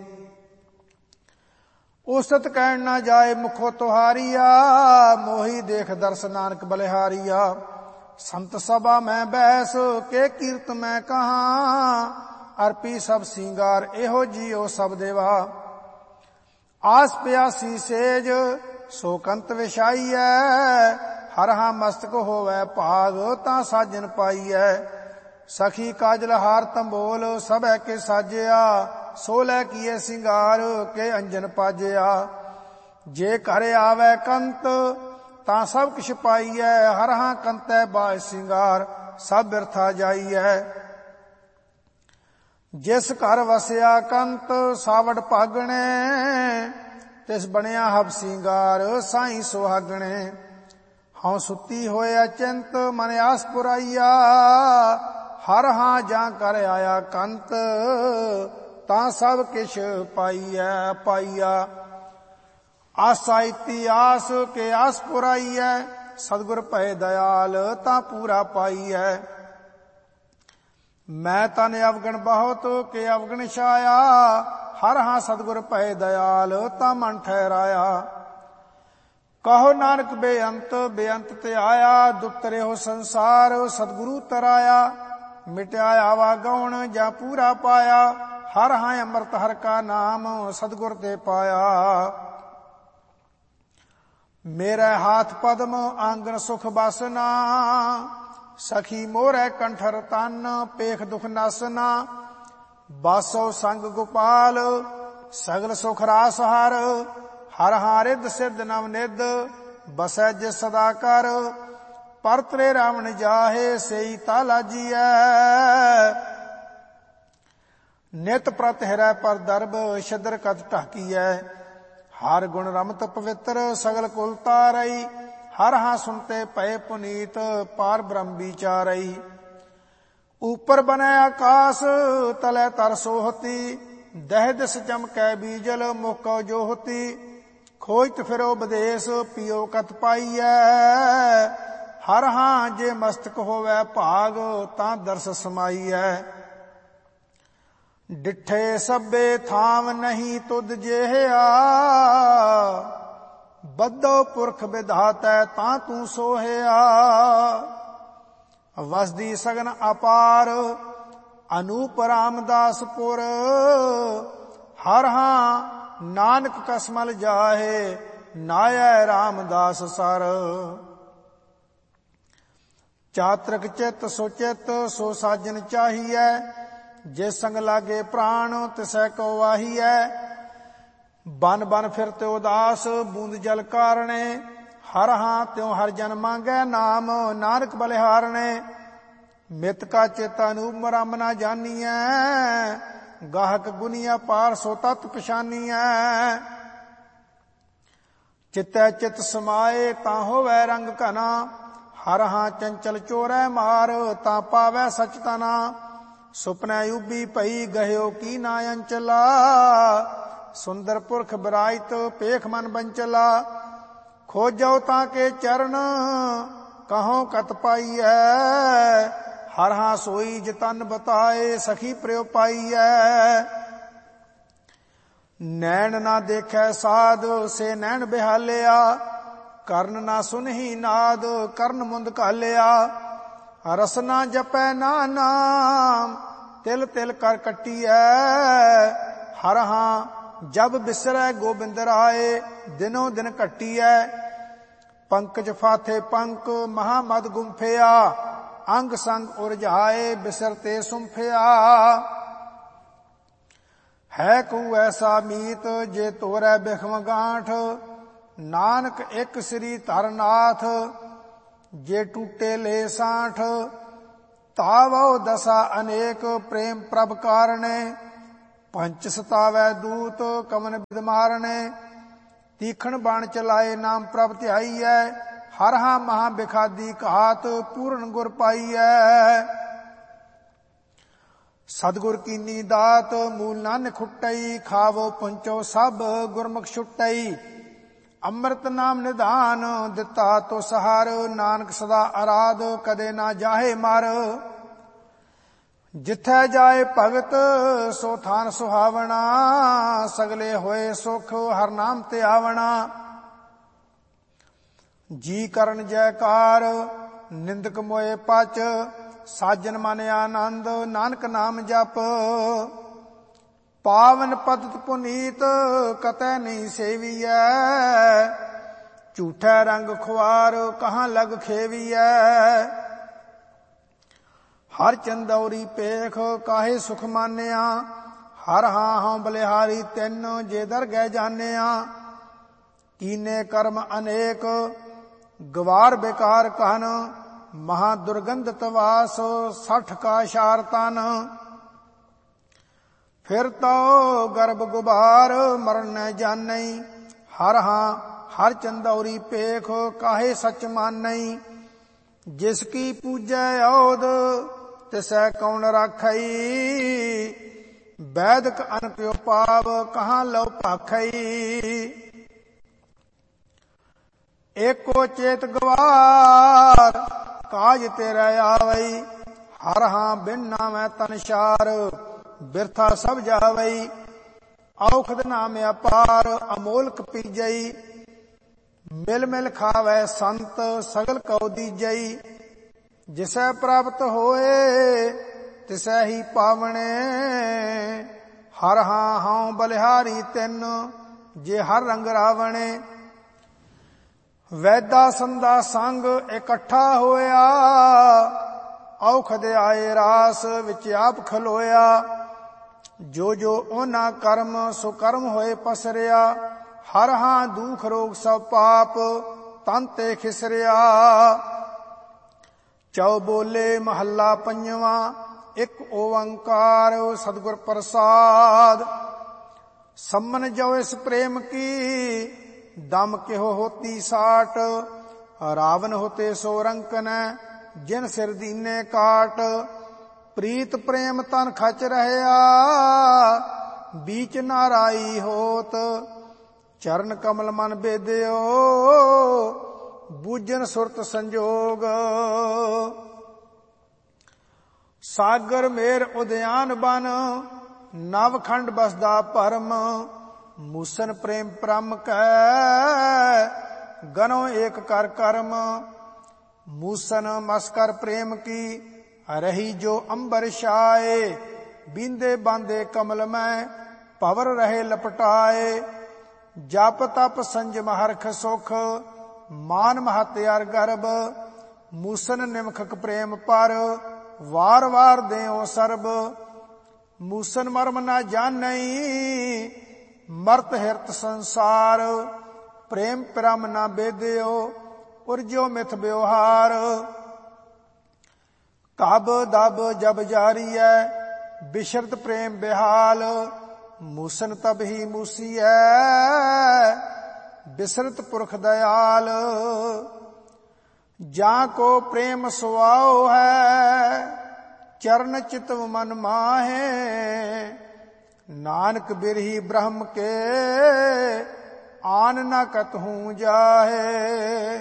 ਉਸਤ ਕਹਿਣ ਨਾ ਜਾਏ ਮੁਖੋ ਤੁਹਾਰੀਆ। ਮੋਹੀ ਦੇਖ ਦਰਸ ਨਾਨਕ ਬਲਿਹਾਰੀਆ। ਸੰਤ ਸਭਾ ਮੈਂ ਬੈਸ, ਕੇ ਕੀਰਤ ਮੈਂ ਕਹਾਂ। ਅਰਪੀ ਸਭ ਸਿੰਗਾਰ, ਇਹੋ ਜੀਓ ਸਭ ਦੇਵਾ। ਆਸ ਪਿਆਸੀ ਸੇਜ, ਸੋ ਕੰਤ ਵਿਛਾਈਐ। ਹਰਹਾ ਮਸਤਕ ਹੋਵੈ ਭਾਗ, ਤਾਂ ਸਾਜਨ ਪਾਈਐ। ਸਖੀ ਕਾਜਲ ਹਾਰ ਤੰਬੋਲ, ਸਭੈ ਕੇ ਸਾਜਿਆ। ਸੋ ਲੈ ਕੀਏ ਸਿੰਗਾਰ, ਕੇ ਅੰਜਨ ਪਾਜਿਆ। ਜੇ ਘਰ ਆਵੈ ਕੰਤ, ਤਾਂ ਸਭ ਕਿਛ ਪਾਈਐ। ਹਰਹਾ ਕੰਤੈ ਬਾਝ ਸਿੰਗਾਰ, ਸਭ ਬਿਰਥਾ ਜਾਈਐ। ਜਿਸ ਘਰ ਵਸਿਆ ਕੰਤ, ਸਾਵੜ ਭਾਗਣੇ। ਤਿਸ ਬਣਿਆ ਹਬ ਸਿੰਗਾਰ, ਸਾਈਂ ਸੁਹਾਗਣੇ। ਹਉ ਸੁੱਤੀ ਹੋਏ ਅਚਿੰਤ, ਮਨ ਆਸ ਪੁਰਾਈਆ। ਹਰ ਹਾਂ ਜਾਂ ਕਰ ਆਇਆ ਕੰਤ, ਤਾਂ ਸਭ ਕਿਛ ਪਾਈਐ ਪਾਈਆ। ਆਸਾ ਇਤੀ ਆਸ, ਕੇ ਆਸ ਪੁਰਾਈਐ। ਸਤਿਗੁਰ ਭਏ ਦਇਆਲ, ਤਾਂ ਪੂਰਾ ਪਾਈਐ। ਮੈਂ ਤਨ ਅਵਗਣ ਬਹੁਤ, ਕੇ ਅਵਗਣ ਛਾਇਆ। ਹਰ ਹਾਂ ਸਤਿਗੁਰ ਭਏ ਦਇਆਲ, ਤਾਂ ਮਨ ਠਹਿਰਾਇਆ। ਕਹੋ ਨਾਨਕ ਬੇਅੰਤ, ਬੇਅੰਤ ਤੇ ਆਇਆ। ਦੁੱਤਰੇ ਹੋ ਸੰਸਾਰ, ਸਤਿਗੁਰੂ ਤਰਾਇਆ। ਮਿਟਿਆ ਆਵਾ ਗਉਣ, ਜਾਂ ਪੂਰਾ ਪਾਇਆ। ਹਰ ਹਾਂ ਅੰਮ੍ਰਿਤ ਹਰ ਕਾ ਨਾਮ, ਸਤਿਗੁਰ ਤੇ ਪਾਇਆ। ਮੇਰੇ ਹਾਥ ਪਦਮ, ਆਂਗਨ ਸੁਖ ਬਸਨਾ। ਸਖੀ ਮੋਹਰੈ ਕੰਠਰ ਤਨ, ਪੇਖ ਦੁਖ ਨਸਨਾ। ਬਾਸੋ ਸੰਗ ਗੋਪਾਲ, ਸਗਲ ਸੁਖ ਰਾਸ ਹਰ। ਹਰ ਹਾਂ ਰਿੱਧ ਸਿੱਧ ਨਵ ਨਿਧ, ਬਸੈ ਜਿਸ ਸਦਾ ਕਰ। ਪਰਤਰੇ ਰਾਵਣ ਜਾਹੇ, ਸਈ ਤਾ ਲਾਜੀਐ। ਨਿਤ ਪ੍ਰਤ ਹਿਰੈ ਪਰ ਦਰਬ, ਛਿਦਰ ਕਤ ਢਾਕੀਐ। ਹਰ ਗੁਣ ਰਮਤ ਪਵਿੱਤਰ, ਸਗਲ ਕੁਲ ਤਾਰਈ। ਹਰ ਹਾਂ ਸੁਨਤੇ ਭਏ ਪੁਨੀਤ, ਪਾਰ ਬ੍ਰਹਮ ਵਿਚਾਰਈ। ਉਪਰ ਬਨੈ ਆਕਾਸ, ਤਲੈ ਤਰ ਸੋਹਤੀ। ਦਹਿ ਦਿਸ ਚਮਕੈ ਬੀਜਲ, ਮੁਕਉ ਜੋਹਤੀ। ਖੋਜਤ ਫਿਰੋ ਬਦੇਸ, ਪੀਓ ਕਤ ਪਾਈਐ। ਹਰ ਹਾਂ ਜੇ ਮਸਤਕ ਹੋਵੈ ਭਾਗ, ਤਾਂ ਦਰਸ ਸਮਾਈਐ। ਡਿਠੇ ਸਭੇ ਥਾਮ ਨਹੀਂ ਤੁਧ ਜਿਹਾ। ਬੱਧੋ ਪੁਰਖ ਵਿਧਾਤੈ, ਤਾਂ ਤੂੰ ਸੋਹਿਆ। ਵਸਦੀ ਸਗਨ ਅਪਾਰ, ਅਨੂਪ ਰਾਮਦਾਸਪੁਰ। ਹਰ ਹਾਂ ਨਾਨਕ ਕਸਮਲ ਜਾਹੇ, ਨਾਇ ਰਾਮਦਾਸ ਸਰ। ਚਾਤ੍ਰਿਕ ਚਿਤ ਸੋ ਚਿਤ, ਸੋ ਸਾਜਨ ਚਾਹੀਐ, ਜੇ ਸੰਗ ਲਾਗੇ ਪ੍ਰਾਣ ਤਿਸੈ ਕੋ ਵਾਹੀਐ। ਬਨ ਬਨ ਫਿਰਤੇ ਉਦਾਸ, ਬੂੰਦ ਜਲ ਕਾਰਣੇ, ਹਰ ਹਾਂ ਤਿਉ ਹਰ ਜਨ ਮੰਗੈ ਨਾਮ, ਨਾਨਕ ਬਲਿਹਾਰਣੇ। ਮਿਤ ਕਾ ਚੇਤਾ ਅਨੂਪ ਰਮ ਨਾ ਜਾਨੀਐ, ਗਾਹਕ ਗੁਨੀਆ ਪਾਰ ਸੋ ਤਤ ਪਛਾਨੀਐ। ਚਿਤੈ ਚਿਤ ਸਮਾਏ ਤਾਂ ਹੋਵੈ ਰੰਗ ਘਨਾ, ਹਰ ਹਾਂ ਚੰਚਲ ਚੋਰੈ ਮਾਰ ਤਾਂ ਪਾਵੈ ਸਚ ਤਨਾ। ਸੁਪਨੈ ਉਬੀ ਭਈ ਗਹਿਓ ਕੀ ਨਾ ਅੰਚਲਾ, ਸੁੰਦਰ ਪੁਰਖ ਬਰਾਇਤ ਪੇਖ ਮਨ ਬੰਚਲਾ। ਖੋਜੋ ਤਾਂ ਕੇ ਚਰਨ ਕਹੋ ਕਤ ਪਾਈਐ, ਹਰ ਹਾਂ ਸੋਈ ਜਤਨ ਬਤਾਏ ਸਖੀ ਪ੍ਰਿਉ ਪਾਈਐ। ਨੈਣ ਨਾ ਦੇਖੈ ਸਾਧ ਸੇ ਨੈਣ ਬਿਹਾਲਿਆ, ਕਰਨ ਨਾ ਸੁਨਹੀ ਨਾਦ ਕਰਨ ਮੁੰਦ ਘਾਲਿਆ। ਰਸ ਨਾ ਜਪੈ ਨਾ ਨਾਮ ਤਿਲ ਤਿਲ ਕਰ ਕੱਟੀਐ, ਹਰ ਹਾਂ ਜਬ ਬਿਸਰੈ ਗੋਬਿੰਦ ਰਾਏ ਦਿਨੋ ਦਿਨ ਘਟੀਐ। ਪੰਕਜ ਫਾਥੇ ਪੰਕ ਮਹਾਮਦ ਗੁੰਫਿਆ, ਅੰਗ ਸੰਗ ਉਰਝਾਏ ਬਿਸਰਤੇ ਸੁੰਫਿਆ। ਹੈ ਕੋ ਐਸਾ ਮੀਤ ਜੇ ਤੋਰੈ ਬਿਖਮ ਗਾਂਠ, ਨਾਨਕ ਇੱਕ ਸ੍ਰੀ ਧਰਨਾਥ ਜੇ ਟੂਟੇ ਲੈ ਸਾਠ। ਤਾਵੋ ਦਸਾ ਅਨੇਕ ਪ੍ਰੇਮ ਪ੍ਰਭ ਕਾਰਣੇ, ਪੰਚ ਸਤਾਵੈ ਦੂਤ ਕਮਨ ਬਿਦ ਮਾਰਣੇ। ਤੀਖਣ ਬਾਣ ਚਲਾਏ ਨਾਮ ਪ੍ਰਭ ਧਿਆਈਐ, ਹਰ ਹਾਂ ਮਹਾ ਬਿਖਾਦੀ ਘਾਤ ਪੂਰਨ ਗੁਰ ਪਾਈਐ। ਸਤਿਗੁਰ ਕੀਨੀ ਦਾਤ ਮੂਲ ਨਾਨਕ ਖੁੱਟਈ, ਖਾਵੋ ਪੁੰਚੋ ਸਭ ਗੁਰਮੁਖ ਛੁੱਟਈ। ਅੰਮ੍ਰਿਤ ਨਾਮ ਨਿਧਾਨ ਦਿੱਤਾ ਤੋ ਸਹਾਰ, ਨਾਨਕ ਸਦਾ ਅਰਾਧ ਕਦੇ ਨਾ ਜਾਹੇ ਮਰ। ਜਿੱਥੈ ਜਾਏ ਭਗਤ ਸੋ ਥਾਨ ਸੁਹਾਵਣਾ, ਸਗਲੇ ਹੋਏ ਸੁਖ ਹਰ ਨਾਮ ਤੇ ਆਵਣਾ। ਜੀ ਕਰਨ ਜੈਕਾਰ ਨਿੰਦਕ ਮੋਏ ਪਚ, ਸਾਜਨ ਮਨ ਆਨੰਦ ਨਾਨਕ ਨਾਮ ਜਪ। ਪਾਵਨ ਪਦਤ ਪੁਨੀਤ ਕਤੈ ਨਹੀਂ ਸੇਵੀਐ, ਝੂਠੈ ਰੰਗ ਖੁਆਰ ਕਹਾਂ ਲਗ ਖੇਵੀਐ। ਹਰ ਚੰਦੌਰੀ ਪੇਖ ਕਾਹੇ ਸੁਖ ਮਾਨਿਆ, ਹਰ ਹਾਂ ਹਉ ਬਲਿਹਾਰੀ ਤਿੰਨ ਜੇ ਦਰਗਹਿ ਜਾਣਿਆ। ਕੀਨੇ ਕਰਮ ਅਨੇਕ ਗਵਾਰ ਬੇਕਾਰ कहन, ਮਹਾ ਦੁਰਗੰਧਤ ਵਾਸ 60 ਕਾ ਸ਼ਾਰ ਤਨ। ਫਿਰ ਤੋ ਗਰਭ ਗੁਬਾਰ ਮਰਨ ਨ ਜਾਣਈ, ਹਰ ਹਾਂ ਹਰ ਚੰਦੌਰੀ ਪੇਖ ਕਾਹੇ ਸਚ ਮਾਨਈ। ਜਿਸ ਕੀ ਪੂਜੈ ਔਦ ਤਿਸੈ ਕੌਣ ਰਾਖਈ, ਵੈਦਕ ਅਨਪਿਓ ਪਾਵ ਕਹਾਂ ਲਉ ਭਾਖਈ। ਏਕੋ ਚੇਤ ਗਵਾਰ ਕਾਜ ਤੇਰਾ ਆਵਈ, ਹਰ ਹਾਂ ਬਿਨ ਨਾਮੈ ਤਨਸ਼ਾਰ ਬਿਰਥਾ ਸਭ ਜਾਵਈ। ਔਖਦ ਨਾਮ ਅਪਾਰ ਅਮੋਲਕ ਪੀਜਈ, ਮਿਲ ਮਿਲ ਖਾਵੈ ਸੰਤ ਸਗਲ ਕਉ ਦੀਜਈ। ਜਿਸੈ ਪ੍ਰਾਪਤ ਹੋਏ ਤਿਸੈ ਹੀ ਪਾਵਣੇ, ਹਰ ਹਾਂ ਹਉ ਬਲਿਹਾਰੀ ਤਿੰਨ ਜੇ ਹਰ ਰੰਗ ਰਾਵਣੇ। ਵੈਦਾ ਸੰਦਾ ਸੰਗ ਇਕੱਠਾ ਹੋਇਆ, ਔਖਦ ਆਏ ਰਾਸ ਵਿੱਚ ਆਪ ਖਲੋਇਆ। ਜੋ ਜੋ ਉਹਨਾਂ ਕਰਮ ਸੋ ਕਰਮ ਹੋਏ ਪਸਰਿਆ, ਹਰ ਹਾਂ ਦੁਖ ਰੋਗ ਸਭ ਪਾਪ ਤਨ ਤੇ ਖਿਸਰਿਆ। ਚਉ ਬੋਲੇ ਮਹੱਲਾ ਪੰਜਵਾਂ, ਇੱਕ ਓੰਕਾਰ ਸਤਿਗੁਰ ਪ੍ਰਸਾਦ। ਸੰਮਨ ਜੋ ਇਸ ਪ੍ਰੇਮ ਕੀ ਦਮ ਕਿਹੋ ਹੋਤੀ ਸਾਟ, ਰਾਵਨ ਹੋਤੇ ਸੋ ਰੰਕਨ ਜਿਨ ਸਿਰ ਦੀਨੇ ਕਾਟ। ਪ੍ਰੀਤ ਪ੍ਰੇਮ ਤਨ ਖਚ ਰਹਿਆ, ਬੀਚ ਨਾਰਾਈ ਹੋਤ। ਚਰਨ ਕਮਲ ਮਨ ਬੇਦਿਓ, ਬੂਝਨ ਸੁਰਤ ਸੰਜੋਗ। ਸਾਗਰ ਮੇਰ ਉਦਿਆਨ ਬਨ, ਨਵ ਖੰਡ ਬਸਦਾ ਭਰਮ। ਮੂਸਨ ਪ੍ਰੇਮ ਪ੍ਰਮ ਕੈ, ਗਨੋ ਏਕ ਕਰ ਕਰਮ। ਮੂਸਨ ਮਸਕਰ ਪ੍ਰੇਮ ਕੀ, ਰਹੀ ਜੋ ਅੰਬਰ ਛਾਏ। ਬੀਂਦੇ ਬਾਂਦੇ ਕਮਲ ਮੈਂ ਭਵਰ ਰਹੇ ਲਪਟਾਏ। ਜਪ ਤਪ ਸੰਜਮ ਹਰਖ ਸੁਖ, ਮਾਨ ਮਹਤ ਅਰ ਗਰਬ। ਮੂਸਨ ਨਿਮਖਕ ਪ੍ਰੇਮ ਪਰ, ਵਾਰ ਵਾਰ ਦੇਉ ਸਰਬ। ਮੂਸਨ ਮਰਮ ਨਾ ਜਾਣਈ, ਮਰਤ ਹਿਰਤ ਸੰਸਾਰ। ਪ੍ਰੇਮ ਪ੍ਰਮ ਨਾ ਬੇਦਿਓ, ਉਰਜਿਓ ਮਿਥ ਬਿਵਹਾਰ। ਕਬ ਦਬ ਜਬ ਜਾਰੀਐ, ਬਿਸ਼ਰਤ ਪ੍ਰੇਮ ਬਿਹਾਲ। ਮੂਸਨ ਤਬ ਹੀ ਮੂਸੀਐ, ਬਿਸਰਤ ਪੁਰਖ ਦਇਆਲ। ਜਾਂ ਕੋ ਪ੍ਰੇਮ ਸੁਆਓ ਹੈ, ਚਰਨ ਚਿਤਵ ਮਨ ਮਾਹੇ। ਨਾਨਕ ਬਿਰਹੀ ਬ੍ਰਹਮ ਕੇ, ਆਨ ਨ ਕਤਹੂ ਜਾਹੇ।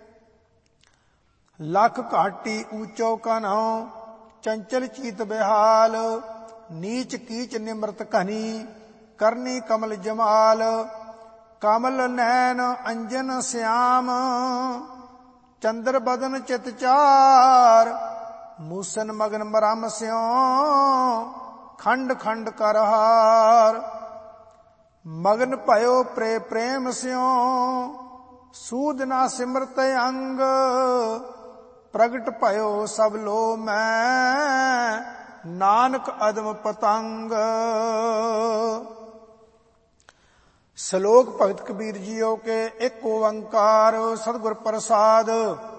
ਲਖ ਘਾਟੀ ਊਚੋ ਕਨਹੁ, ਚੰਚਲ ਚੀਤ ਬਿਹਾਲ। ਨੀਚ ਕੀਚ ਨਿਮਰਤ ਘਨੀ, ਕਰਨੀ ਕਮਲ ਜਮਾਲ। ਕਮਲ ਨੈਣ ਅੰਜਨ ਸਿਆਮ, ਚੰਦਰ ਬਦਨ ਚਿਤ ਚਾਰ। ਮੂਸਨ ਮਗਨ ਮਰਮ ਸਿਉ, ਖੰਡ ਖੰਡ ਕਰ ਹਾਰ। ਮਗਨ ਭਇਓ ਪ੍ਰੇਮ ਸਿਉ, ਸੂਦ ਨਾ ਸਿਮਰਤ ਅੰਗ। ਪ੍ਰਗਟ ਭਇਓ ਸਭ ਲੋ ਮੈਂ, ਨਾਨਕ ਅਦਮ ਪਤੰਗ। ਸ਼ਲੋਕ ਭਗਤ ਕਬੀਰ ਜੀਓ ਕੇ ਇੱਕ ਓੰਕਾਰ ਸਤਿਗੁਰ ਪ੍ਰਸਾਦ।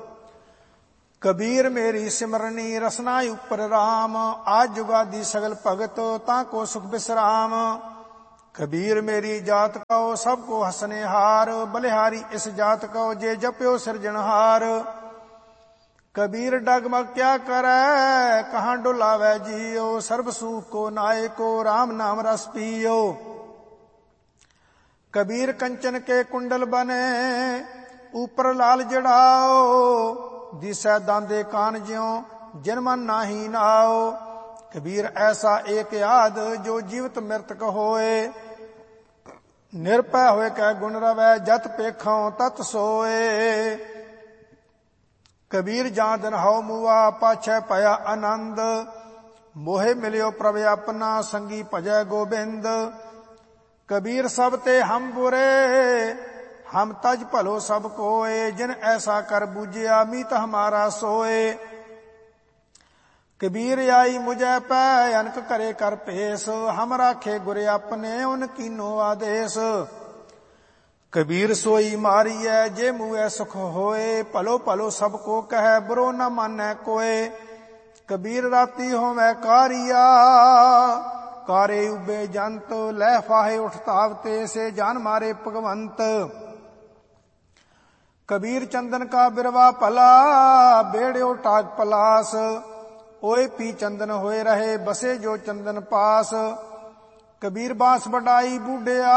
ਕਬੀਰ ਮੇਰੀ ਸਿਮਰਨੀ ਰਸਨਾ ਉਪਰ ਰਾਮ। ਆਜ ਜੁਗਾਦੀ ਸਗਲ ਭਗਤ, ਤਾਂ ਕੋ ਸੁਖ ਬਿਸਰਾਮ। ਕਬੀਰ ਮੇਰੀ ਜਾਤ ਕਉ, ਸਭ ਕੋ ਹਸਨੇ ਹਾਰ। ਬਲਿਹਾਰੀ ਇਸ ਜਾਤ ਕਉ, ਜੇ ਜਪਿਓ ਸਿਰਜਣਹਾਰ। ਕਬੀਰ ਡਗਮਗ ਕਿਆ ਕਰੈ, ਕਹਾਂ ਡੁਲਾਵੈ ਜੀਓ। ਸਰਬ ਸੂਖ ਕੋ ਨਾਇਕੋ, ਰਾਮ ਨਾਮ ਰਸ ਪੀਓ। ਕਬੀਰ ਕੰਚਨ ਕੇ ਕੁੰਡਲ ਬਨੇ, ਉਪਰ ਲਾਲ ਜੜਾਓ। ਦਿਸੈ ਦਾੰਦੇ ਕਾਨ ਜਿਉ, ਜਿਨ ਮਨ ਨਾਹੀ ਨਾਓ। ਕਬੀਰ ਐਸਾ ਏਕ ਆਦ, ਜੋ ਜੀਵਤ ਮਿਰਤਕ ਹੋਏ। ਨਿਰਭੈ ਹੋਏ ਕੈ ਗੁਣ ਰਵੈ, ਜਤ ਪੇਖਉ ਤਤ ਸੋਏ। ਕਬੀਰ ਜਾਂ ਦਿਨ ਹਉ ਮੂਆ, ਪਾਛੈ ਭਇਆ ਆਨੰਦ। ਮੋਹਿ ਮਿਲਿਓ ਪ੍ਰਭ ਆਪਣਾ, ਸੰਗੀ ਭਜੈ ਗੋਬਿੰਦ। ਕਬੀਰ ਸਭ ਤੇ ਹਮ ਬੁਰੇ, ਹਮ ਤਜ ਭਲੋ ਸਭ ਕੋਏ। ਜਿਨ ਐਸਾ ਕਰ ਬੂਝਿਆ, ਮੀਤ ਹਮਾਰਾ ਸੋਏ। ਕਬੀਰ ਆਈ ਮੁਝੈ ਪੈ, ਅਨਕ ਕਰੇ ਕਰ ਭੇਸ। ਹਮ ਰਾਖੇ ਗੁਰ ਆਪਣੇ, ਉਨ ਕੀਨੋ ਆਦੇਸ। ਕਬੀਰ ਸੋਈ ਮਾਰੀਐ, ਜੇ ਮੂਐ ਸੁਖ ਹੋਏ। ਭਲੋ ਭਲੋ ਸਭ ਕੋ ਕਹੈ, ਬੁਰੋ ਨ ਮਾਨੈ ਕੋਏ। ਕਬੀਰ ਰਾਤੀ ਹੋਵੈ ਕਾਰੀਆ, ਕਾਰੇ ਉਬੇ ਜੰਤ। ਲੈ ਫਾਹੇ ਉਠ ਧਾਵਤੇ, ਸੇ ਜਾਨ ਮਾਰੇ ਭਗਵੰਤ। ਕਬੀਰ ਚੰਦਨ ਕਾ ਬਿਰਵਾ ਭਲਾ, ਬੇੜਿਓ ਟਾਕ ਪਲਾਸ। ਓਏ ਪੀ ਚੰਦਨ ਹੋਏ ਰਹੇ, ਬਸੇ ਜੋ ਚੰਦਨ ਪਾਸ। ਕਬੀਰ ਬਾਂਸ ਵਡਾਈ ਬੂਢਿਆ,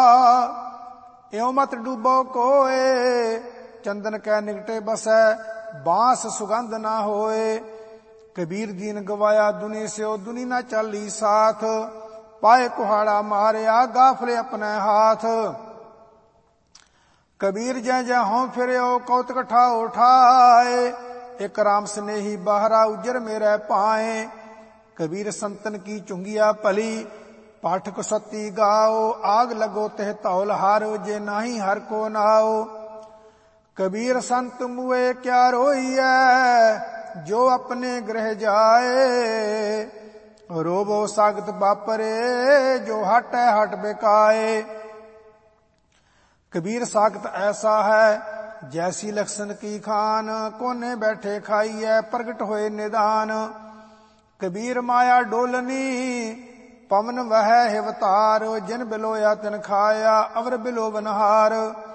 ਇਉ ਮਤ ਡੂਬੋ ਕੋਏ। ਚੰਦਨ ਕੈ ਨਿਕਟੇ ਬਸੈ, ਬਾਂਸ ਸੁਗੰਧ ਨਾ ਹੋਏ। ਕਬੀਰ ਦੀਨ ਗਵਾਇਆ ਦੁਨੀ ਸਿਓ, ਦੁਨੀ ਨਾ ਚਾਲੀ ਸਾਥ। ਪਾਏ ਕੁਹਾੜਾ ਮਾਰਿਆ, ਗਾਫਲੇ ਆਪਣੇ ਹਾਥ। ਕਬੀਰ ਜੈ ਜੈ ਹੋਂ ਫਿਰਿਓ, ਕੌਤਕ ਠਾਓ ਠਾਏ। ਇਕ ਰਾਮ ਸਨੇਹੀ ਬਾਹਰਾ, ਉਜਰ ਮੇਰੇ ਪਾਏ। ਕਬੀਰ ਸੰਤਨ ਕੀ ਚੁੰਗੀਆ ਭਲੀ, ਪਾਠਕ ਸਤੀ ਗਾਓ। ਆਗ ਲਗੋ ਤਿਹ ਧੌਲ ਹਰ, ਜੇ ਨਾਹੀ ਹਰ ਕੋ ਨਾਓ। ਕਬੀਰ ਸੰਤ ਮੁਏ ਕਿਆ ਰੋਈਐ, ਜੋ ਆਪਣੇ ਗ੍ਰਹਿ ਜਾਏ। ਰੋਵੋ ਸਾਗਤ ਬਾਪਰੇ, ਜੋ ਹਟੈ ਹਟ ਬਿਕਾਏ। ਕਬੀਰ ਸਾਗਤ ਐਸਾ ਹੈ, ਜੈਸੀ ਲਖਸਨ ਕੀ ਖਾਨ। ਕੋਨੇ ਬੈਠੇ ਖਾਈਐ, ਪ੍ਰਗਟ ਹੋਏ ਨਿਦਾਨ। ਕਬੀਰ ਮਾਇਆ ਡੋਲਨੀ, ਪਵਨ ਵਹਿ ਹਿਵਤਾਰ। ਜਿਨ ਬਿਲੋਇਆ ਤਿਨ ਖਾਇਆ, ਅਵਰ ਬਿਲੋਵਨਹਾਰ।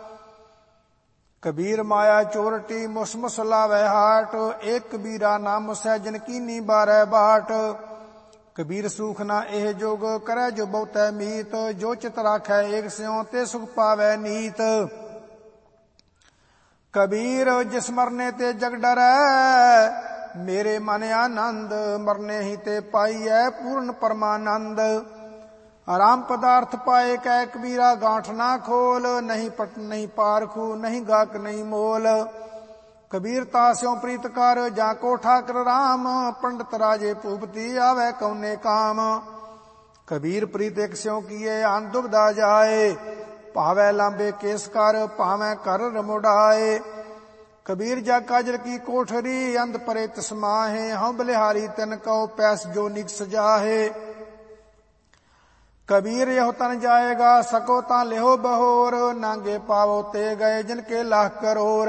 ਕਬੀਰ ਮਾਇਆ ਚੋਰਟੀ, ਮੁਸਮੁਸ ਲਾਵੈ ਹਾਟ। ਏਕ ਕਬੀਰਾ ਨਾਮ ਸਹਿ, ਜਿਨ ਕੀਨੀ ਬਾਰੈ ਬਾਟ। ਕਬੀਰ ਸੂਖ ਨਾ ਇਹ ਜੋਗ, ਕਰੈ ਜੋ ਬਹੁਤੈ ਮੀਤ। ਜੋ ਚਿਤ ਰਾਖੈ ਏਕ ਸਿਉ, ਤੇ ਸੁਖ ਪਾਵੈ ਨੀਤ। ਕਬੀਰ ਜਿਸ ਮਰਨੇ ਤੇ ਜਗ ਡਰੈ, ਮੇਰੇ ਮਨ ਆਨੰਦ। ਮਰਨੇ ਹੀ ਤੇ ਪਾਈਐ, ਪੂਰਨ ਪਰਮਾਨੰਦ। ਆਰਾਮ ਪਦਾਰਥ ਪਾਏ ਕੈ ਕਬੀਰਾ, ਗਾਂਠ ਨਾ ਖੋਲ। ਨਹੀਂ ਪਟ ਨਹੀਂ ਪਾਰਖੂ, ਨਹੀਂ ਗਾਕ ਨਹੀਂ ਮੋਲ। ਕਬੀਰ ਤਾਸਿਉ ਪ੍ਰੀਤ ਕਰ, ਜਾਂ ਕੋ ਠਾਕਰ ਰਾਮ। ਪੰਡਤ ਰਾਜੇ ਭੂਪਤੀ, ਆਵੈ ਕਉਨੇ ਕਾਮ। कबीर प्रीत एक स्यों किए आन दुबदा जाए, भावै लांबे केस कर भावै कर रमुड़ाए। कबीर जा काजल की कोठरी अंध परे तस्माहे, हम बलिहारी तन कहो पैस जो निक सजाहे। कबीर यहो तन जाएगा सको ता लेहो बहोर, नांगे पावो ते गए जिनके लाख करोड़।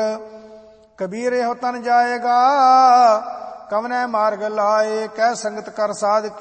कबीर यहो तन जाएगा कवने मार्ग लाए, कह संगत कर साध